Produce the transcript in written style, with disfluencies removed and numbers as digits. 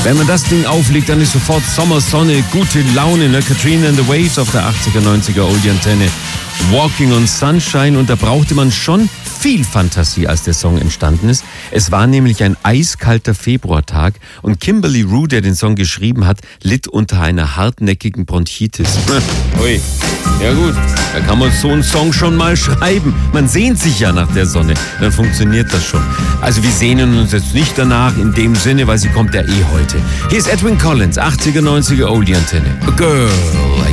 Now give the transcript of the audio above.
Wenn man das Ding auflegt, dann ist sofort Sommer, Sonne, gute Laune. Ne? Katrina and the Waves auf der 80er, 90er Oldie-Antenne. Walking on Sunshine. Und da brauchte man schon viel Fantasie, als der Song entstanden ist. Es war nämlich ein eiskalter Februartag und Kimberly Rue, der den Song geschrieben hat, litt unter einer hartnäckigen Bronchitis. Ui, ja gut, da kann man so einen Song schon mal schreiben. Man sehnt sich ja nach der Sonne, dann funktioniert das schon. Also wir sehnen uns jetzt nicht danach in dem Sinne, weil sie kommt ja eh heute. Hier ist Edwyn Collins, 80er, 90er Oldie-Antenne. A Girl Like